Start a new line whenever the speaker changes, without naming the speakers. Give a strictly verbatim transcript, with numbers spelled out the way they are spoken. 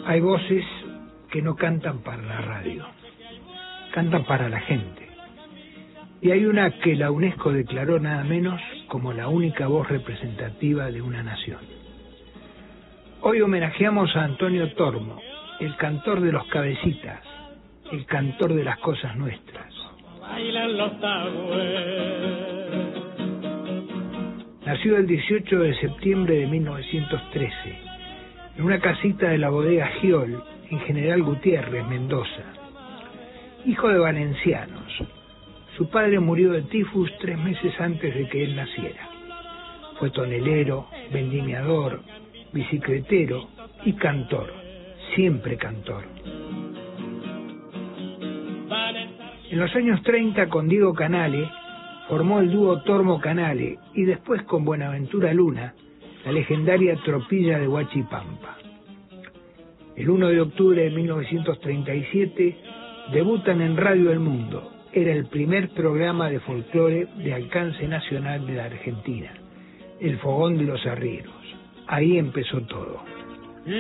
Hay voces que no cantan para la radio, cantan para la gente. Y hay una que la UNESCO declaró nada menos como la única voz representativa de una nación. Hoy homenajeamos a Antonio Tormo, el cantor de los cabecitas, el cantor de las cosas nuestras. Nació el dieciocho de septiembre de mil novecientos trece, en una casita de la bodega Giol, en General Gutiérrez, Mendoza. Hijo de valencianos, su padre murió de tifus tres meses antes de que él naciera. Fue tonelero, vendimiador, bicicletero y cantor, siempre cantor. En los años treinta, con Diego Canale, formó el dúo Tormo Canale y después con Buenaventura Luna, la legendaria tropilla de Huachipampa. El uno de octubre de mil novecientos treinta y siete debutan en Radio El Mundo. Era el primer programa de folclore de alcance nacional de la Argentina, El Fogón de los Arrieros. Ahí empezó todo.